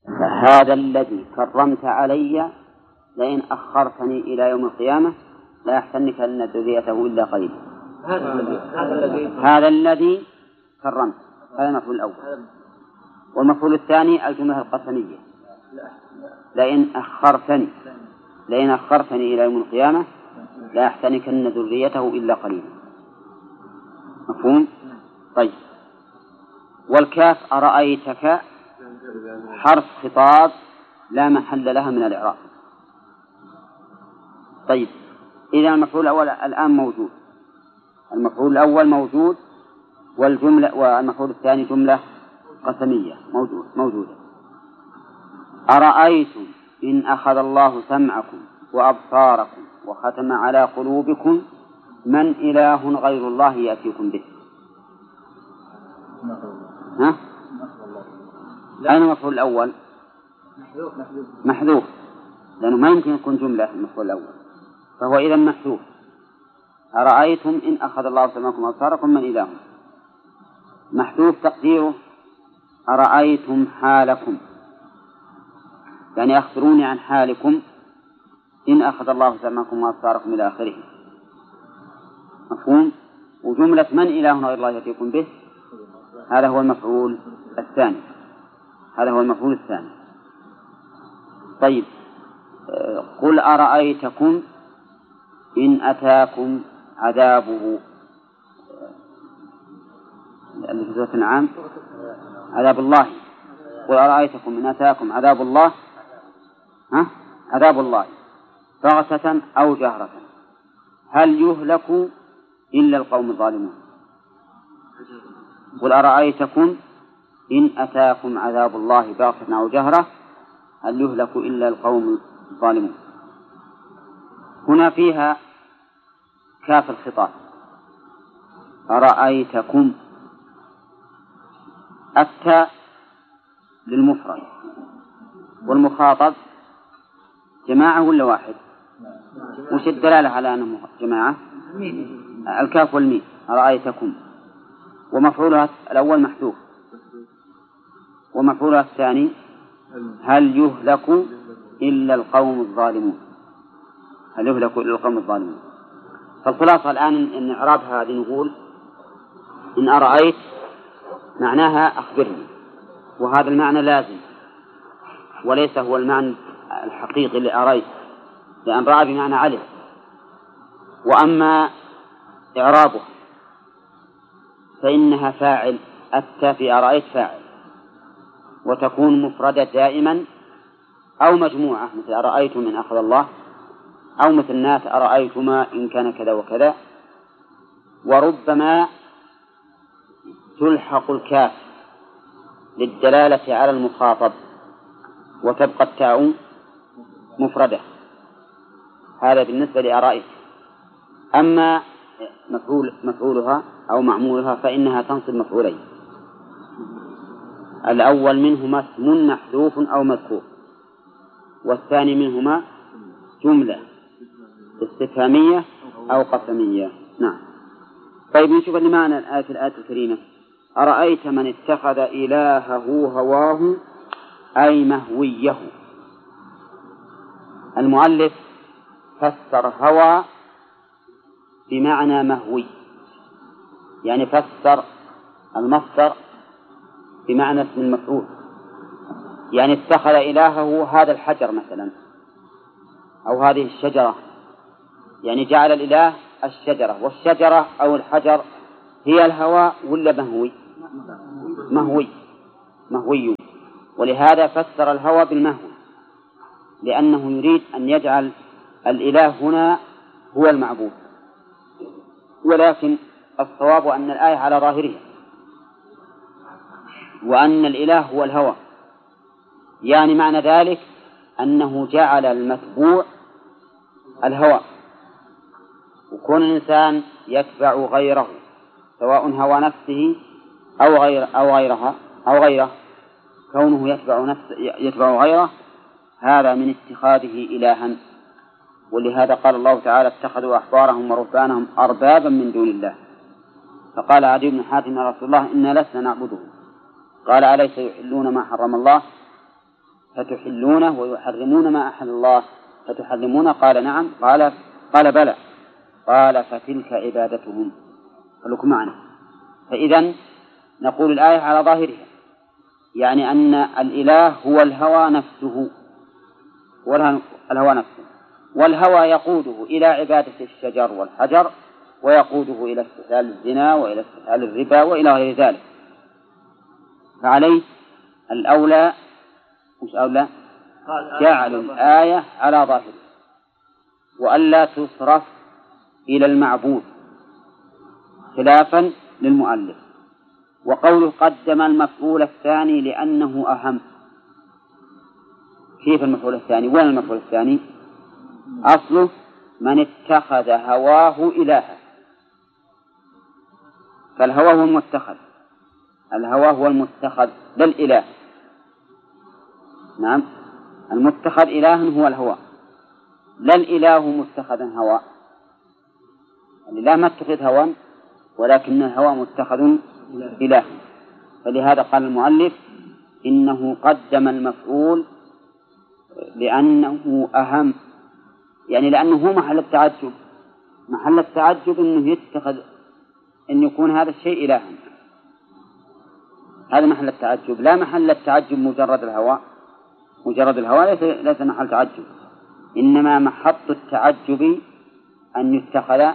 هذا الذي كرمت علي لئن أخرتني إلى يوم القيامة لا يحتنك أن ذريته إلا قليلا. هذا الذي كرمت، هذا المفعول الأول. والمفعول الثاني الجملة القسمية، لئن أخرتني إلى يوم القيامة لا يحتنكن ذريته إلا قليلا. مفهوم؟ طيب. والكاف أرأيتك حرف خطاب لا محل لها من الإعراب. طيب، إذا المفعول الأول الآن موجود، المفعول الأول موجود، والمفعول الثاني جملة قسمية موجودة. أرأيتم إن أخذ الله سمعكم وأبصاركم وختم على قلوبكم من إله غير الله يأتيكم به. ها؟ أين المفعول الأول؟ محذوف، لأنه ما يمكن يكون جملة المفعول الأول، فهو إذا محذوف. أرأيتم إن أخذ الله سمعكم وأبصاركم من إله، محذوف تقديره أرأيتم حالكم، يعني أخبروني عن حالكم إن أخذ الله سمعكم وأبصاركم إلى آخره. مفهوم؟ وجملة من إله غير الله يأتيكم به هذا هو المفعول الثاني. طيب، قل أرأيتكم إن أتاكم عذابه، اللي في سورة الأنعام عذاب الله. قل أرأيتكم إن أتاكم عذاب الله، عذاب الله بغتة أو جهرة هل يهلك إلا القوم الظالمون. قل أرأيتكم إن أتاكم عذاب الله بغتة أو جهرة هل يهلك إلا القوم الظالمون. هنا فيها كاف الخطاب أرأيتكم، التاء للمفرد، والمخاطب جماعة ولا واحد؟ وش الدلالة على أنه جماعة؟ الكاف والميم أرأيتكم، ومفعولها الأول محذوف، ومفعولها الثاني هل يهلك إلا القوم الظالمون. فالخلاصة الآن إن إعراب هذه نقول إن أرأيت معناها أخبرني، وهذا المعنى لازم وليس هو المعنى الحقيقي لأرأيت، لأن رأى بمعنى علم. وأما إعرابه فإنها فاعل، أتى في أرأيت فاعل، وتكون مفردة دائما أو مجموعة مثل أرأيتم إن أخذ الله، أو مثل الناس أرأيتما إن كان كذا وكذا. وربما تلحق الكاف للدلالة على المخاطب وتبقى التاء مفردة. هذا بالنسبة لأرأيت. أما مفعولها أو معمولها فإنها تنصب مفعولين، الأول منهما اسم محذوف أو مذكور، والثاني منهما جملة استفهامية أو قسمية. نعم. طيب، نشوف المعنى الآية الكريمة أرأيت من اتخذ إلهه هواه أي مهويه. المؤلف فسر هوى بمعنى مهوي، يعني فسر المصدر بمعنى اسم المفعول، يعني اتخذ إلهه هذا الحجر مثلا أو هذه الشجرة، يعني جعل الإله الشجرة، والشجرة أو الحجر هي الهوى ولا مهوي. ولهذا فسر الهوى بالمهوي، لأنه يريد أن يجعل الإله هنا هو المعبود. ولكن الصواب أن الآية على ظاهرها، وأن الإله هو الهوى، يعني معنى ذلك أنه جعل المتبوع الهوى، وكون الإنسان يتبع غيره سواء هوى نفسه أو غيره كونه يتبع غيره هذا من اتخاذه إلها. ولهذا قال الله تعالى اتخذوا أحبارهم ورهبانهم أربابا من دون الله. فقال عدي بن حاتم يا رسول الله إنا لسنا نعبده، قال أليس يحلون ما حرم الله؟ فتحلونه ويحرمون ما أحل الله فتحرمونه؟ قال نعم. قال بلى. قال فتلك عبادتهم. خلوكم معنا. فإذا نقول الآية على ظاهرها، يعني أن الإله هو الهوى نفسه، والهوى يقوده إلى عبادة الشجر والحجر، ويقوده إلى استحلال الزنا وإلى استحلال الربا وإلى غير ذلك. فعليه الأولى جعل الآية على ظاهرها وألا تصرف إلى المعبود خلافا للمؤلف. وقوله قدم المفعول الثاني لأنه أهم. كيف المفعول الثاني؟ وين المفعول الثاني؟ أصله من اتخذ هواه إلها، فالهوى هو المتخذ، الهوى هو المتخذ لا الإله. نعم، المتخذ إلها هو الهوى، لا الإله متخذا هوى. الإله ما اتخذ هوى، ولكن الهوى متخذ إله. فلهذا قال المؤلف إنه قدم المفعول لأنه أهم، يعني لأنه محل التعجب. محل التعجب أنه يتخذ أن يكون هذا الشيء إلها، هذا محل التعجب. لا محل التعجب مجرد الهوى، مجرد الهوى ليس محل تعجب، إنما محط التعجب أن يتخذ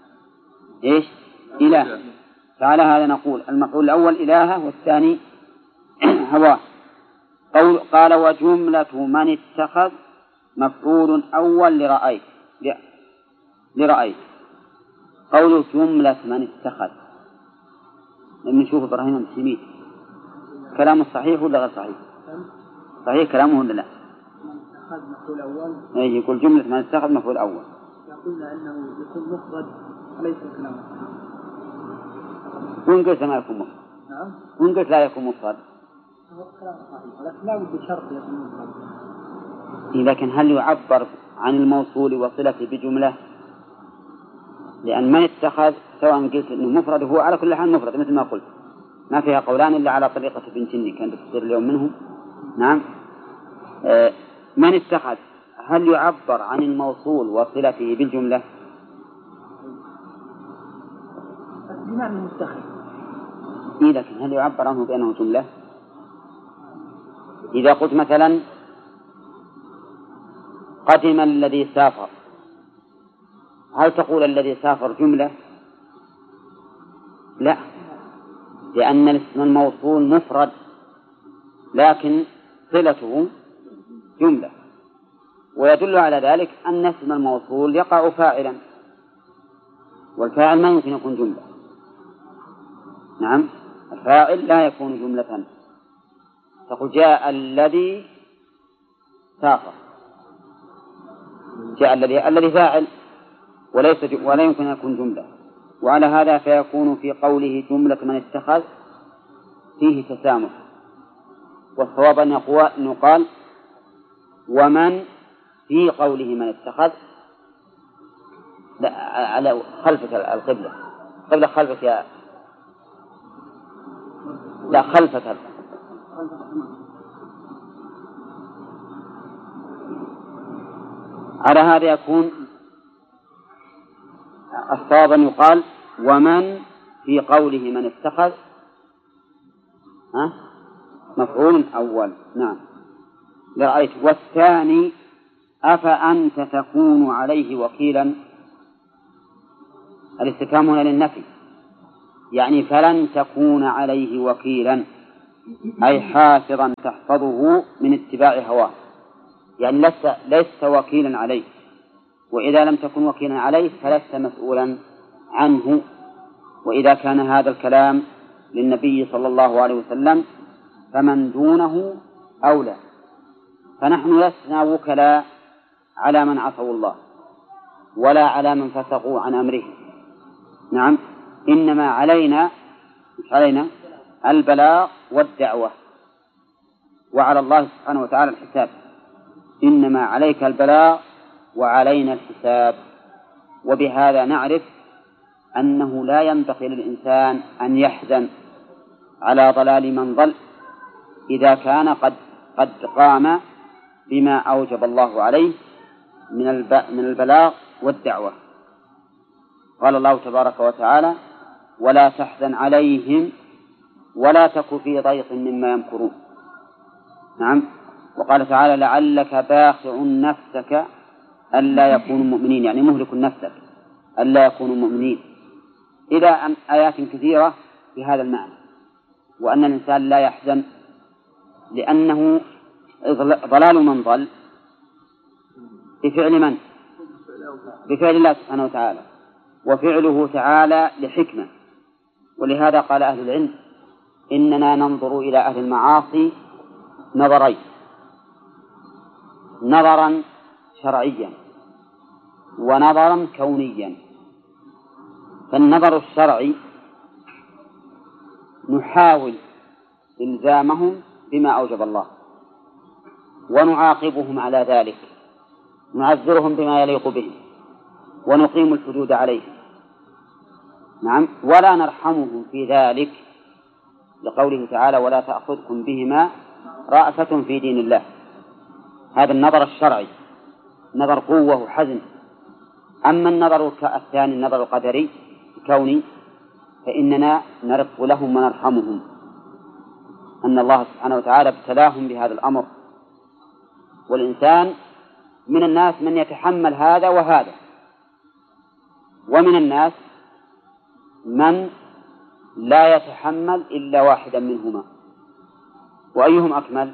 إله. فعلى هذا نقول المفعول الأول إلهه والثاني هواه. قال وجملة من اتخذ مفعول أول لرأيت. قوله جملة من اتخذ، لما نشوف إبراهيم المسلمين كلامه صحيح ولا غير صحيح؟ صحيح كلامه ولا لا؟ اتخذ مفعول أول. يقول جملة من اتخذ مفعول أول. يقولنا أنه يكون مفرد وليس كلامه. وإن قلت ما يكون مفرد؟ نعم. وإن قلت لا يكون مفرد؟ هو كلام صحيح، ولكن لا بد شرط يكون مفرد. لكن هل يعبر عن الموصول وصلته بجملة؟ لأن من اتخذ سواء قلت إنه مفرد هو على كل حال مفرد مثل ما قلت، ما فيها قولان إلا على طريقة ابن جني كانت تصير اليوم منهم. نعم. من اتخذ هل يعبر عن الموصول وصلته بالجملة؟ بمعنى المتخذ. لكن هل يعبر عنه بأنه جملة؟ إذا قلت مثلا قدم الذي سافر، هل تقول الذي سافر جملة؟ لا، لأن الاسم الموصول مفرد لكن صلته جملة، ويدل على ذلك أن اسم الموصول يقع فاعلا، والفاعل ما يمكن يكون جملة. نعم، الفاعل لا يكون جملة. تقول جاء الذي سافر، جاء الذي فاعل ولا يمكن أن يكون جملة. وعلى هذا فيكون في قوله جملة من اتخذ فيه تسامح، والصواب أن يقال ومن في قوله من اتخذ. لا، على خلفك القبلة، قبل خلفك يا لا خلفك. على هذا يكون الصواب أن يقال ومن في قوله من اتخذ مفعول أول. نعم لرأيت. والثاني أفأنت تكون عليه وكيلا. الاستفهام هنا للنفي، يعني فلن تكون عليه وكيلا، أي حافظا تحفظه من اتباع هواه، يعني لست وكيلا عليه، وإذا لم تكن وكيلا عليه فلست مسؤولا عنه. وإذا كان هذا الكلام للنبي صلى الله عليه وسلم فمن دونه أولى، فنحن لسنا وكلاء على من عصوا الله ولا على من فسقوا عن أمره. نعم، إنما علينا البلاغ والدعوة، وعلى الله سبحانه وتعالى الحساب. إنما عليك البلاغ وعلينا الحساب. وبهذا نعرف أنه لا ينبغي للإنسان أن يحزن على ضلال من ضل إذا كان قد قد قام بما أوجب الله عليه من البلاغ والدعوة. قال الله تبارك وتعالى: ولا تحزن عليهم ولا تك في ضيق مما يمكرون. نعم. وقال تعالى: لعلك باخع نفسك ألا يكونوا مؤمنين، يعني مهلك نفسك ألا يكونوا مؤمنين، إلى آيات كثيرة في هذا المعنى. وأن الإنسان لا يحزن لأنه ضلال من ضل بفعل من؟ بفعل الله سبحانه وتعالى، وفعله تعالى لحكمة. ولهذا قال أهل العلم: إننا ننظر إلى أهل المعاصي نظرين: نظرا شرعيا ونظرا كونيا. فالنظر الشرعي نحاول إلزامهم بما أوجب الله ونعاقبهم على ذلك، نعذرهم بما يليق بهم ونقيم الحدود عليهم. نعم. ولا نرحمهم في ذلك، لقوله تعالى: ولا تأخذكم بهما رأفة في دين الله. هذا النظر الشرعي، نظر قوة وحزم. أما النظر الثاني، النظر القدري الكوني، فإننا نرق لهم ونرحمهم، أن الله سبحانه وتعالى ابتلاهم بهذا الأمر. والإنسان من الناس من يتحمل هذا وهذا، ومن الناس من لا يتحمل إلا واحدا منهما. وأيهم أكمل؟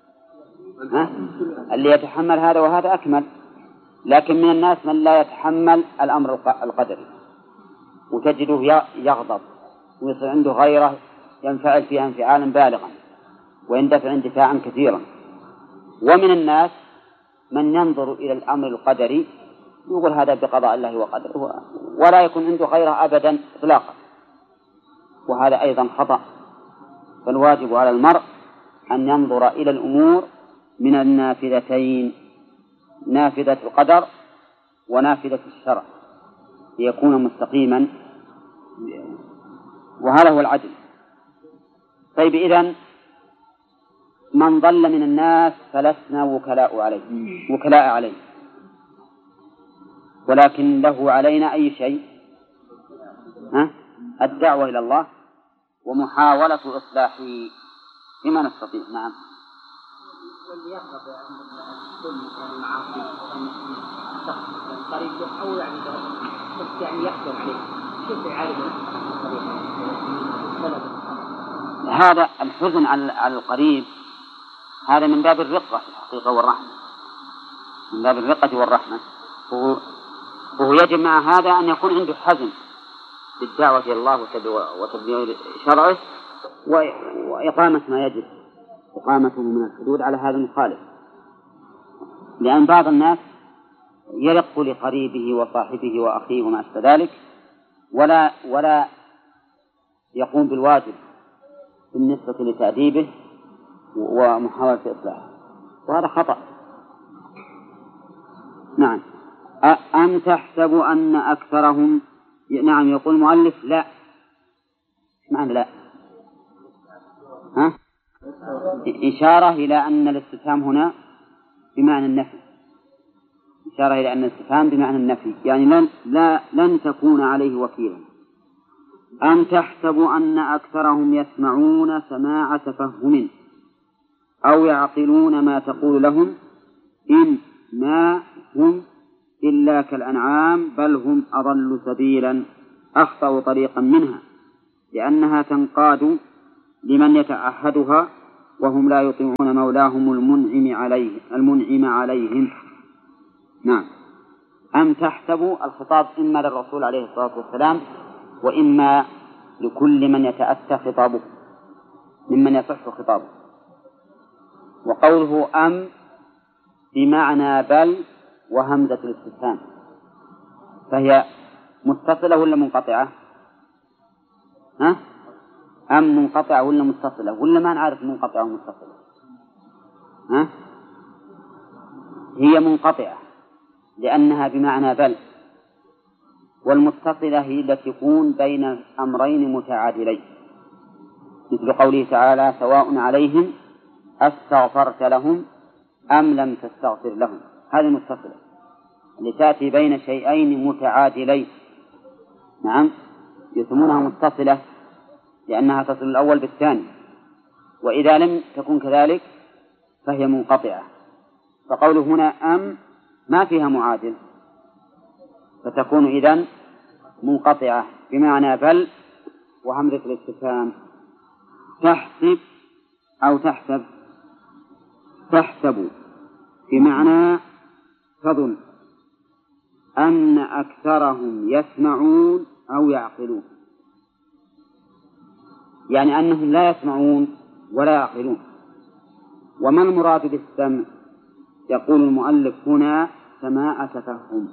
اللي يتحمل هذا وهذا أكمل. لكن من الناس من لا يتحمل الأمر القدري، وتجده يغضب ويصير عنده غيره، ينفعل فيها انفعالا بالغا ويندفع اندفاعا كثيرا. ومن الناس من ينظر إلى الأمر القدري يقول هذا بقضاء الله وقدره، ولا يكون عنده غيره أبدا إطلاقا، وهذا أيضا خطأ. فالواجب على المرء أن ينظر إلى الأمور من النافذتين: نافذة القدر ونافذة الشرع، ليكون مستقيما، وهذا هو العدل. طيب، إذن من ضل من الناس فلسنا وكلاء عليه، ولكن له علينا أي شيء؟ الدعوة إلى الله ومحاولة إصلاحه بما نستطيع. نعم. واللي يرغب عن المعاصي الشخص قريب أو يعني يحكم عليه، كيف يعالج هذا الحزن على القريب؟ هذا من باب الرقة في الحقيقة والرحمة، من باب الرقة والرحمة. وهو يجب مع هذا أن يكون عنده حزم بالدعوة إلى الله وتبليغ شرعه وإقامة ما يجب إقامته من الحدود على هذا المخالف. لأن بعض الناس يرق لقريبه وصاحبه وأخيه وما أشبه ذلك، ولا يقوم بالواجب بالنسبة لتأديبه ومحاولة إصلاحه، وهذا خطأ. نعم. أم تحسب أن أكثرهم، نعم، يقول المؤلف لا. معنى لا؟ إشارة إلى أن الاستفهام هنا بمعنى النفي، إشارة إلى أن الاستفهام بمعنى النفي، يعني لن تكون عليه وكيلا. أم تحسب أن أكثرهم يسمعون سماع تفهم أو يعقلون ما تقول لهم إن ما هم إلا كالأنعام بل هم أضل سبيلا أخطأ طريقا منها، لأنها تنقاد لمن يتعهدها وهم لا يطيعون مولاهم المنعم عليهم. نعم. أم تحسب الخطاب إما للرسول عليه الصلاة والسلام وإما لكل من يتأتى خطابه ممن يصح خطابه. وقوله أم بمعنى بل وهمزة الاستفهام، فهي متصلة ولا منقطعة؟ أم منقطعة ولا متصلة؟ ولا ما نعرف منقطعة ومتصلة؟ هي منقطعة لأنها بمعنى بل، والمتصلة هي التي تكون بين أمرين متعادلين، مثل قوله تعالى: سواء عليهم أستغفرت لهم أم لم تستغفر لهم. هذه متصلة لتأتي بين شيئين متعادلين. نعم، يسمونها متصلة لأنها تصل الأول بالثاني، وإذا لم تكن كذلك فهي منقطعة. فقوله هنا أم ما فيها معادل، فتكون إذن منقطعة بمعنى بل وهمزة الاستفهام. تحسب أو تحسب، تحسب بمعنى تظن أن أكثرهم يسمعون أو يعقلون، يعني أنهم لا يسمعون ولا يعقلون. وما المراد بالسمع؟ يقول المؤلف هنا سماع تفهم،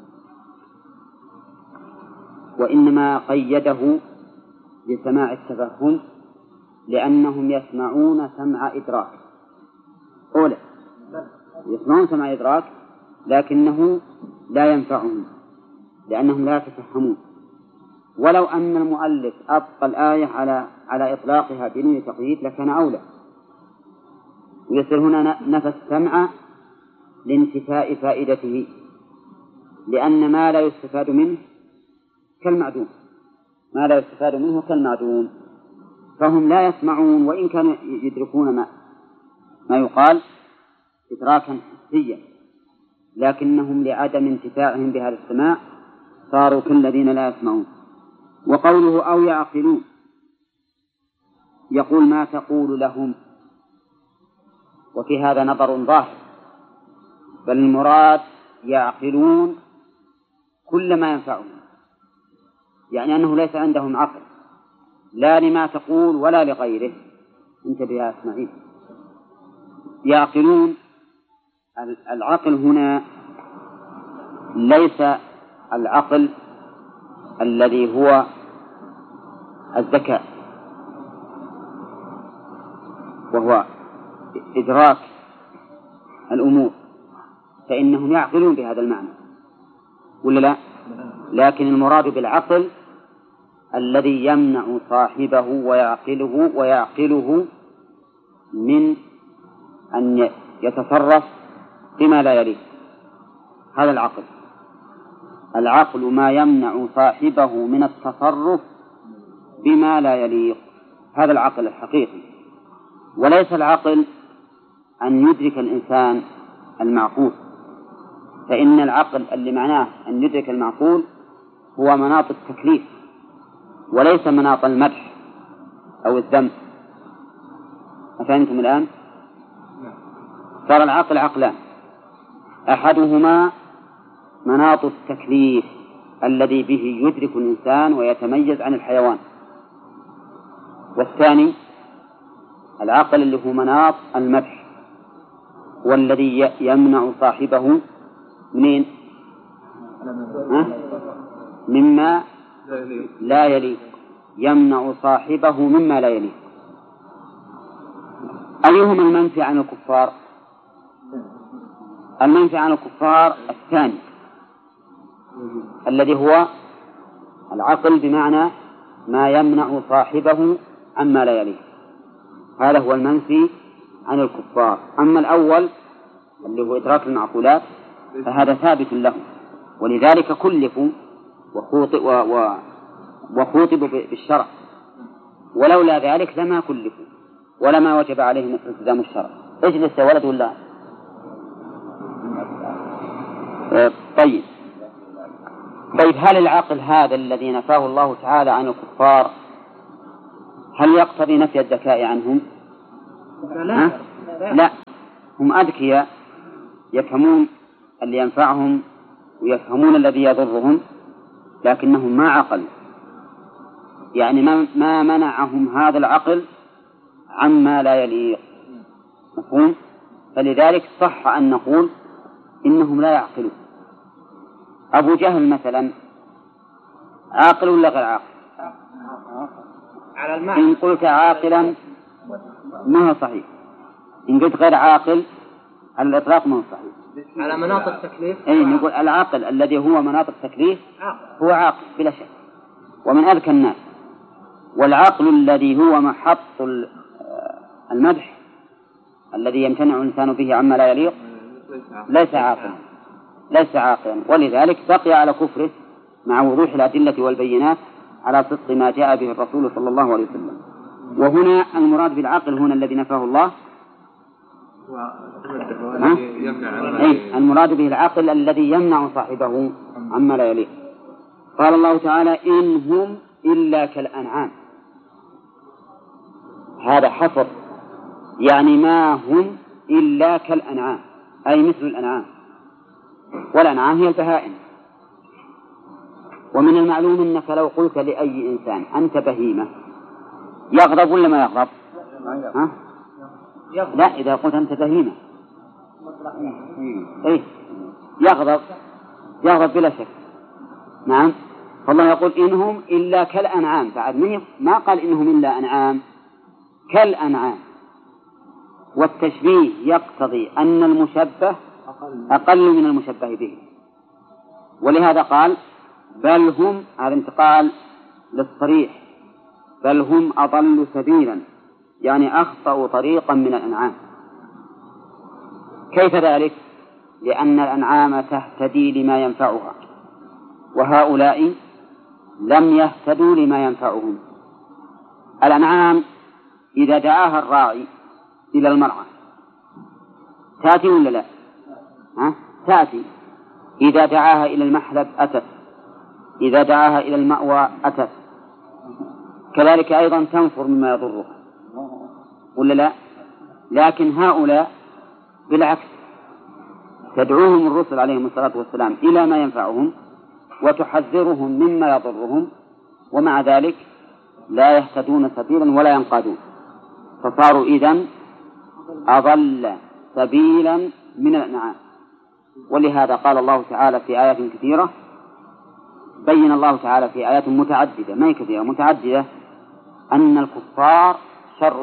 وإنما قيده بسماع التفهم لأنهم يسمعون سمع إدراك. أولا يسمعون سمع إدراك لكنه لا ينفعهم لأنهم لا يتفهمون. ولو أن المؤلف أبقى الآية على إطلاقها بدون تقييد لكان أولى، ويصير هنا نفى السمع لانتفاء فائدته، لأن ما لا يستفاد منه كالمعدوم، ما لا يستفاد منه كالمعدوم. فهم لا يسمعون وإن كانوا يدركون ما يقال إدراكا حسيا، لكنهم لعدم انتفاعهم بهذا السماع صاروا كالذين لا يسمعون. وقوله أو يعقلون يقول ما تقول لهم، وفي هذا نظر ظاهر، بل المراد يعقلون كل ما ينفعهم، يعني أنه ليس عندهم عقل لا لما تقول ولا لغيره. انتبه يا إسماعيل. يعقلون، العقل هنا ليس العقل الذي هو الذكاء وهو إدراك الأمور، فإنهم يعقلون بهذا المعنى ولا لا؟ لكن المراد بالعقل الذي يمنع صاحبه ويعقله من أن يتصرف بما لا يليق. هذا العقل. العقل ما يمنع صاحبه من التصرف بما لا يليق، هذا العقل الحقيقي. وليس العقل أن يدرك الإنسان المعقول، فإن العقل اللي معناه أن يدرك المعقول هو مناط التكليف وليس مناط المدح أو الذم. أفهمتم الآن؟ صار العقل عقلان، أحدهما مناط التكليف الذي به يدرك الإنسان ويتميز عن الحيوان، والثاني العقل اللي هو مناط المدح والذي يمنع صاحبه منين؟ مما لا يليق، يمنع صاحبه مما لا يليق. أيهما المنفي عن الكفار؟ المنفي عن الكفار الثاني الذي هو العقل بمعنى ما يمنع صاحبه عما لا يليق، هذا هو المنفي عن الكفار. أما الأول اللي هو إدراك المعقولات فهذا ثابت له، ولذلك كلفوا وخوطبوا بالشرع، ولولا ذلك لما كلفوا ولما وجب عليهم التزام الشرع. اجلس يا ولد ولا طيب. هل العقل هذا الذي نفاه الله تعالى عن الكفار هل يقتضي نفي الذكاء عنهم؟ لا، هم أذكياء يفهمون اللي ينفعهم ويفهمون الذي يضرهم، لكنهم ما عقل، يعني ما منعهم هذا العقل عما لا يليق. مفهوم؟ فلذلك صح أن نقول إنهم لا يعقلون. أبو جهل مثلا عاقل ولا غير عاقل؟ إن قلت عاقلا ما هو صحيح، إن قلت غير عاقل على الإطلاق ما هو صحيح. على مناط التكليف نقول العاقل الذي هو مناط التكليف هو عاقل بلا شك ومن أذكى الناس، والعقل الذي هو محط المدح الذي يمتنع الإنسان به عما لا يليق ليس عاقلا، ولذلك بقي على كفره مع وضوح الأدلة والبينات على صدق ما جاء به الرسول صلى الله عليه وسلم. وهنا المراد بالعقل هنا الذي نفاه الله المراد به العقل الذي يمنع صاحبه عما لا يليق. قال الله تعالى إن هم إلا كالأنعام، هذا حصر، يعني ما هم إلا كالأنعام أي مثل الأنعام، والأنعام هي البهائم. ومن المعلوم أنك لو قلت لأي إنسان أنت بهيمة يغضب ولا ما يغضب؟ لا، إذا قلت أنت بهيمة يغضب بلا شك. نعم، فالله يقول إنهم إلا كالأنعام، بعد ما قال إنهم إلا أنعام، كالأنعام. والتشبيه يقتضي أن المشبه أقل من المشبه به، ولهذا قال بل هم، هذا انتقال للصريح، بل هم أضل سبيلا، يعني أخطأوا طريقا من الأنعام. كيف ذلك؟ لأن الأنعام تهتدي لما ينفعها، وهؤلاء لم يهتدوا لما ينفعهم. الأنعام إذا دعاها الراعي إلى المرعى تأتي ولا لا؟ تأتي. إذا دعاها إلى المحلب أتت، إذا دعاها إلى المأوى أتت، كذلك أيضا تنفر مما يضرها ولا لا؟ لكن هؤلاء بالعكس، تدعوهم الرسل عليهم الصلاة والسلام إلى ما ينفعهم وتحذرهم مما يضرهم، ومع ذلك لا يهتدون سبيلا ولا ينقادون، فصاروا إذن أضل سبيلا من الأنعام. ولهذا قال الله تعالى في آيات كثيرة، بين الله تعالى في آيات متعددة، ما هي كثيرة متعددة، أن الكفار شر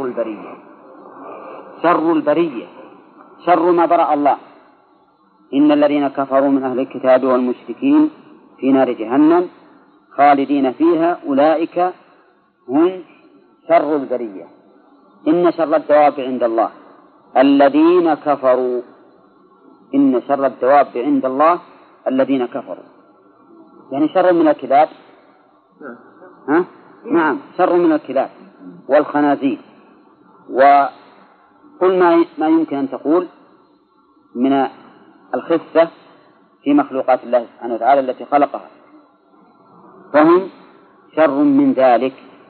البرية، شر ما برأ الله. إن الذين كفروا من أهل الكتاب والمشركين في نار جهنم خالدين فيها أولئك هم شر البرية. إن شر الدواب عند الله الذين كفروا، إن شر الدواب عند الله الذين كفروا، يعني شر من الكلاب. نعم، شر من الكلاب والخنازير وكل ما يمكن أن تقول من الخفة في مخلوقات الله سبحانه وتعالى التي خلقها، فهم شر من ذلك.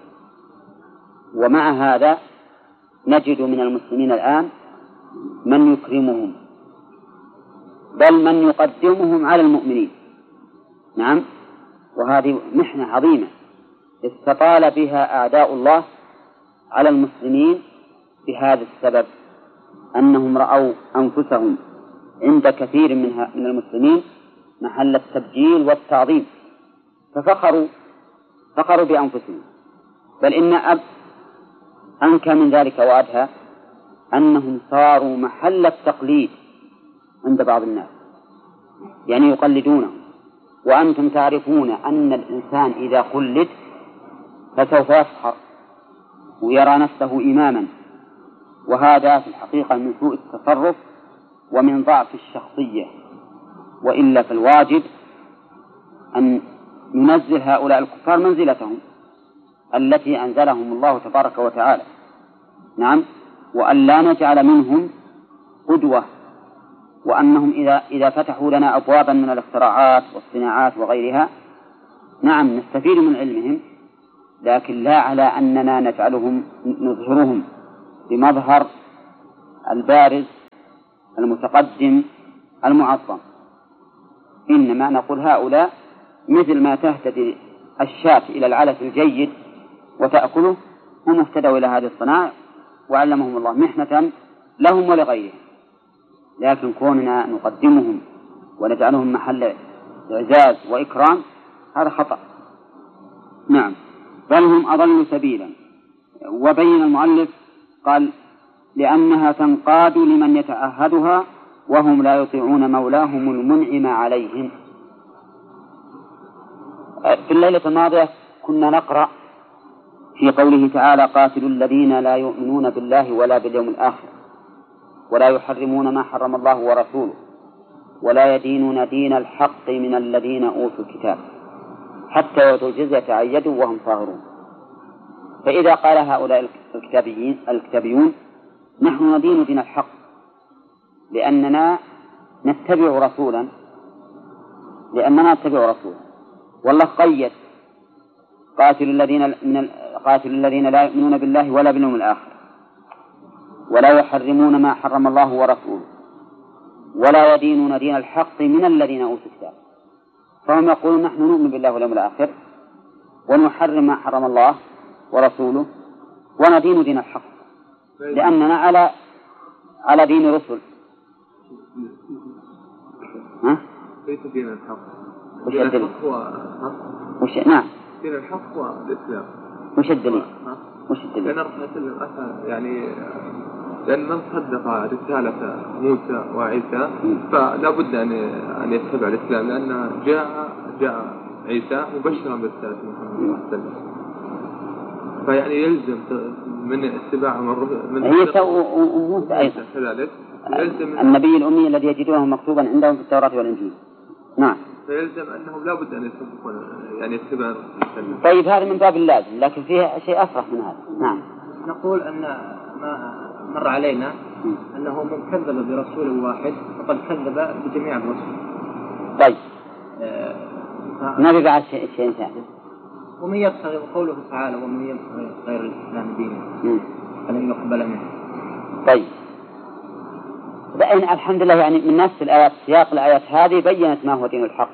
ومع هذا نجد من المسلمين الآن من يكرمهم، بل من يقدمهم على المؤمنين. نعم، وهذه محنة عظيمة استطال بها أعداء الله على المسلمين بهذا السبب، أنهم رأوا أنفسهم عند كثير من المسلمين محل التبجيل والتعظيم، ففخروا بأنفسهم. بل إن أنكى من ذلك وأدهى أنهم صاروا محل التقليد عند بعض الناس، يعني يقلدونه. وأنتم تعرفون أن الإنسان إذا قلد فسوف يفخر ويرى نفسه إماما، وهذا في الحقيقة من سوء التصرف ومن ضعف الشخصية، وإلا فالواجب أن ننزل هؤلاء الكفار منزلتهم التي أنزلهم الله تبارك وتعالى. نعم، وأن لا نجعل منهم قدوة، وأنهم إذا فتحوا لنا أبوابا من الاختراعات والصناعات وغيرها، نعم نستفيد من علمهم، لكن لا على أننا نظهرهم بمظهر البارز المتقدم المعظم. إنما نقول هؤلاء مثل ما تهتدي الشاة إلى العلف الجيد وتأكله، هم اهتدوا إلى هذه الصناعة وعلمهم الله محنة لهم ولغيرهم. لكن كوننا نقدمهم ونجعلهم محل إعزاز وإكرام هذا خطأ. نعم، بل هم أضل سبيلا. وبين المؤلف قال لأنها تنقاد لمن يتعهدها وهم لا يطيعون مولاهم المنعم عليهم. في الليلة الماضية كنا نقرأ في قوله تعالى قاتلوا الذين لا يؤمنون بالله ولا باليوم الآخر ولا يحرمون ما حرم الله ورسوله ولا يدينون دين الحق من الذين أوتوا الكتاب حتى يعطوا الجزية عن يد وهم صاغرون. فإذا قال هؤلاء الكتابيون نحن ندين دين الحق لأننا نتبع رسولا والله قيد قاتل الذين لا يؤمنون بالله ولا باليوم الآخر ولا يحرمون ما حرم الله ورسوله ولا يدينون دين الحق من الذين أوتوا الكتاب. فهم يقولون نحن نؤمن بالله واليوم الآخر ونحرم ما حرم الله ورسوله وندين دين الحق لأننا على دين رسل. ليس دين الحق. دين الحق هو نعم. دين الحق هو الإسلام. وش الدليل؟ لأن الرسول صلى الله عليه وسلم يعني لأن من صدق رسالة موسى وعيسى فلا بد أن يتبع الإسلام لأن جاء عيسى مبشرا برسالة محمد صلى الله عليه وسلم. فيعني يلزم من اتباع من عيسى وموسى أيضا كذلك النبي الأمي الذي يجدونه مكتوبا عندهم في التوراة والإنجيل. نعم. فيلزم أنهم لا بد أن يصدقون يعني يتبعون السنة. طيب هذا من باب اللازم لكن فيه شيء أفرح من هذا. نعم. نقول أن ما مر علينا أنه من كذب برسول واحد فقد كذب بجميع الرسل. طيب ما بعد شيء ثاني. ومن يبتغي قوله تعالى ومن يبتغي غير الإسلام دينا فلن يقبل منه. طيب بأن الحمد لله يعني من نفس الآيات سياق الآيات هذه بيّنت ما هو دين الحق.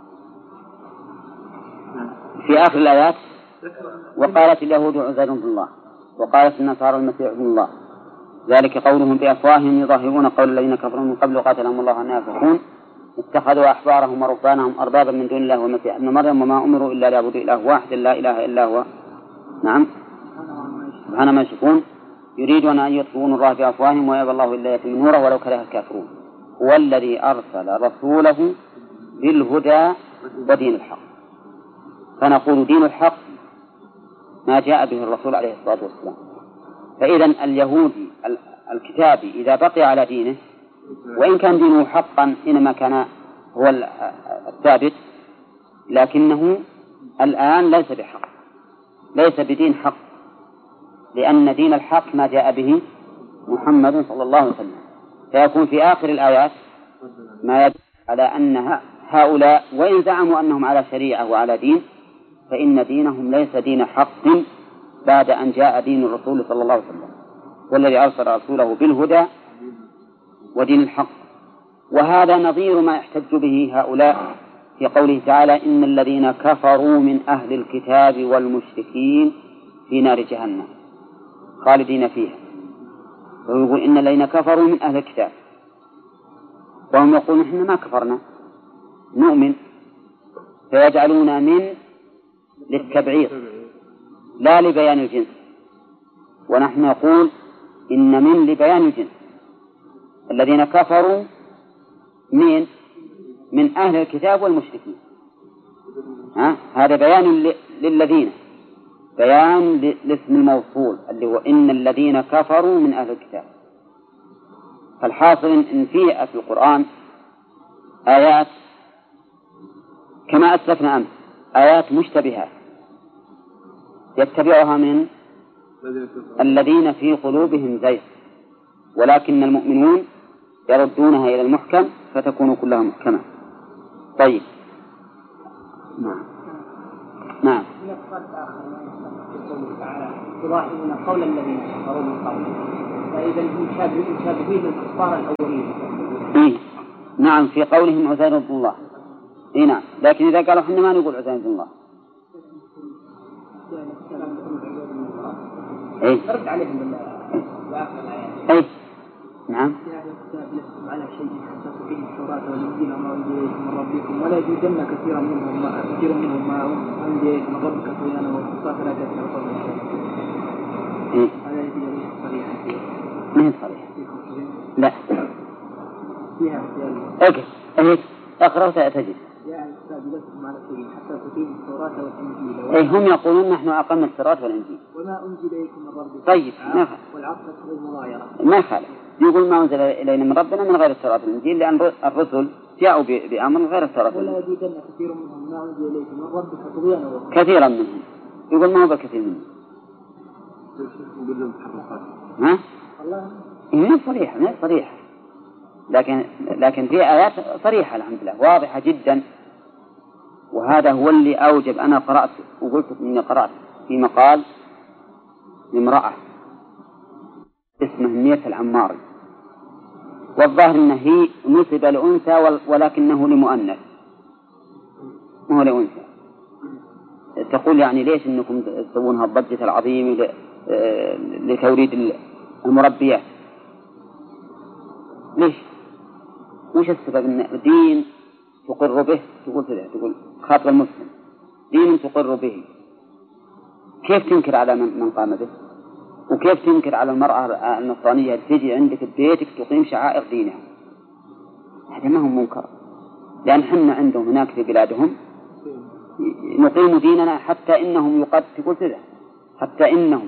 في آخر الآيات وقالت اليهود عزير بن الله وقالت النصارى المسيح ابن الله ذلك قولهم بأفواههم يظاهرون قول الذين كفروا من قبل قاتلهم الله أن يفقون اتخذوا أحبارهم ورهبانهم أربابا من دون الله والمسيح ابن مريم وما أمروا إلا ليعبدوا إله واحد لا إله إلا هو. نعم سبحان ما يشركون يريدون أن يطفئوا الله بأفواههم ويأبى الله إلا يتم نوره ولو كره الكافرون هو الذي أرسل رسوله بالهدى ودين الحق. فنقول دين الحق ما جاء به الرسول عليه الصلاة والسلام. فإذا اليهودي الكتابي إذا بقي على دينه وإن كان دينه حقا إنما كان هو الثابت لكنه الآن ليس بحق ليس بدين حق لأن دين الحق ما جاء به محمد صلى الله عليه وسلم. فيكون في آخر الآيات ما يدل على أن هؤلاء وإن زعموا أنهم على شريعة وعلى دين فإن دينهم ليس دين حق بعد أن جاء دين الرسول صلى الله عليه وسلم والذي أرسل رسوله بالهدى ودين الحق. وهذا نظير ما يحتج به هؤلاء في قوله تعالى إن الذين كفروا من أهل الكتاب والمشركين في نار جهنم خالدين فيها. ويقول إن الذين كفروا من أهل الكتاب وهم يقولون إحنا ما كفرنا نؤمن فيجعلون من للتبعيض لا لبيان الجنس ونحن نقول إن من لبيان الجنس. الذين كفروا من أهل الكتاب والمشركين هذا بيان للذين بيان لاسم الموصول اللي هو إن الذين كفروا من أهل الكتاب. فالحاصل إن فيه في القرآن آيات كما أسلفنا أمس آيات مشتبهات يتبعها من الذين في قلوبهم زيغ ولكن المؤمنون يردونها إلى المحكم فتكون كلها محكمة. طيب نعم يضاهئون قول الذين كفروا من قبل فإذا مشابهين الكفار الأولين. نعم في قولهم عزير بن الله. نعم لكن إذا قالوا إحنا ما نقول عزير بن الله نرد عليهم بالآخر الآيات. نعم على شيء حسب فيه التوراة والإنجيل وما أنزل إليكم من ربكم ولا يزيدن كثيرا منهم ما أنزل إليكم من ربك طغيانا وكفرا فلا تتبعوا هذا يجي صريحا ما هي صريحة لا فيها اقرأ تجد يا الكتاب لكم على شيء حتى فيه التوراة والإنجيل هم يقولون نحن أقمنا التوراة والإنجيل وما أنزل إليكم من ربكم طيب والعصر والمغايرة ما خالف يقول ما أنزل إلينا من ربنا من غير التوراة والإنجيل، لأن الرسل جاءوا بأمر غير التوراة ولا يزيدن كثير منهم ما أنزل إليك من ربك طغيانا كثيرا منهم. يقول ما هو بكثير منهم. ها؟ هي صريحة لكن في آيات صريحة الحمد لله واضحة جدا. وهذا هو اللي أوجب. أنا قرأت وقلت إني قرأت في مقال لامرأة اسمه مية العماري، والظاهر أنه هي نسب لأنثى ولكنه لمؤنث ما هو لأنثى. تقول يعني ليش أنكم تسوونها الضجة العظيمة لتوريد المربيات؟ ليش؟ وش السبب؟ أن دين تقر به، تقول خاطر المسلم دين تقر به، كيف تنكر على من قام به؟ وكيف تنكر على المرأة النصرانية تجي عندك ببيتك تقيم شعائر دينها؟ هذا ما هو منكر، لأن حنا عندهم هناك في بلادهم نقيم ديننا حتى إنهم حتى إنهم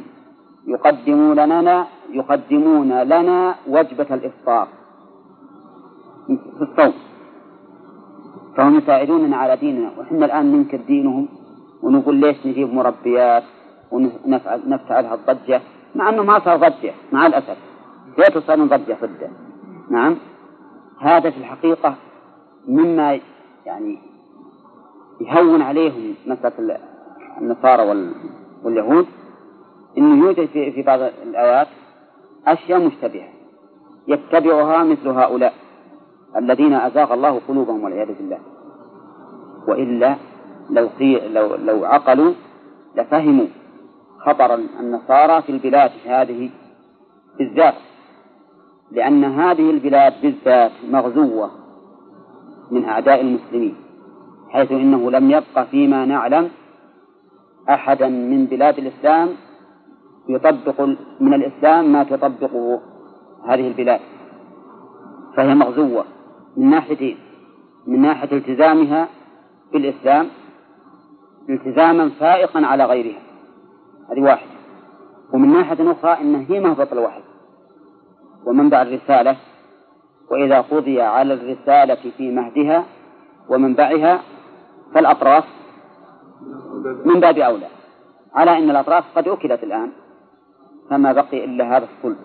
يقدمون لنا وجبة الإفطار في الصوم، فهم يساعدوننا على ديننا، وحنا الآن ننكر دينهم ونقول ليش نجيب مربيات ونفعلها الضجة، مع أنه ما صار ضجة مع الأسف، ليته صار ضجة ضده. نعم، هذا في الحقيقة مما يعني يهون عليهم مسألة النصارى واليهود، إنه يوجد في بعض الآيات أشياء مشتبهة يتبعها مثل هؤلاء الذين أزاغ الله قلوبهم والعياذ بالله. وإلا لو عقلوا لفهموا خطر النصارى في البلاد هذه بالذات، لأن هذه البلاد بالذات مغزوة من أعداء المسلمين، حيث إنه لم يبقى فيما نعلم أحدا من بلاد الإسلام يطبق من الإسلام ما تطبقه هذه البلاد، فهي مغزوة من ناحية التزامها بالإسلام التزاما فائقا على غيرها، هذه واحدة. ومن ناحية أخرى إنها هي مهبط الوحي ومنبع الرسالة، وإذا قضي على الرسالة في مهدها ومنبعها فالأطراف من باب أولى، على أن الأطراف قد أكلت الآن فما بقي إلا هذا الصلب،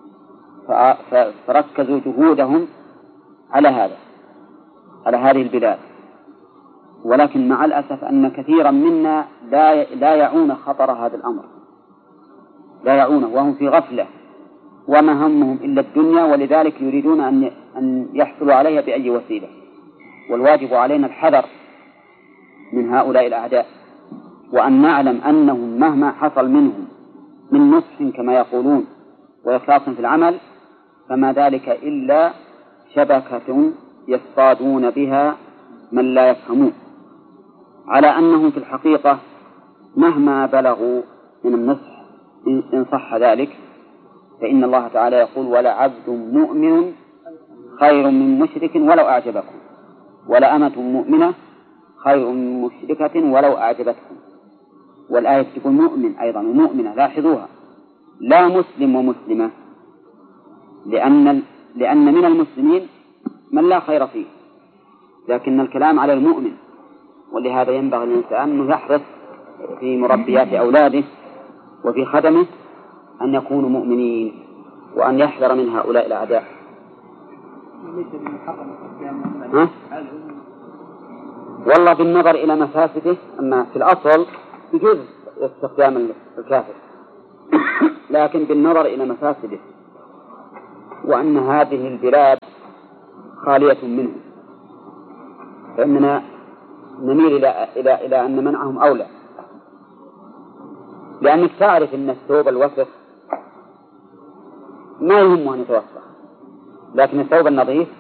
فركزوا جهودهم على هذه البلاد. ولكن مع الأسف أن كثيرا منا لا يعون خطر هذا الأمر، لا يعونه، وهم في غفلة وما همهم إلا الدنيا، ولذلك يريدون أن يحصلوا عليها بأي وسيلة. والواجب علينا الحذر من هؤلاء الأعداء، وأن نعلم أنهم مهما حصل منهم من نصح كما يقولون وإخلاص في العمل فما ذلك إلا شبكة يصطادون بها من لا يفهمون، على أنهم في الحقيقة مهما بلغوا من النصح إن صح ذلك فإن الله تعالى يقول ولعبد مؤمن خير من مشرك ولو أعجبكم، ولأمة مؤمنة خير من مشركة ولو أعجبتكم. والآية تقول مؤمن أيضا ومؤمنة، لاحظوها، لا مسلم ومسلمة، لأن من المسلمين من لا خير فيه، لكن الكلام على المؤمن. ولهذا ينبغي الإنسان أنه يحرص في مربيات أولاده وفي خدمه أن يكونوا مؤمنين، وأن يحذر من هؤلاء الأعداء. والله بالنظر إلى مفاسده، أما في الأصل يجوز استخدام الكافر، لكن بالنظر إلى مفاسده وأن هذه البلاد خالية منه فإننا نميل إلى أن منعهم أولى، لأنك تعرف أن الثوب الوسخ ما يهمه أن يتوسخ، لكن الثوب النظيف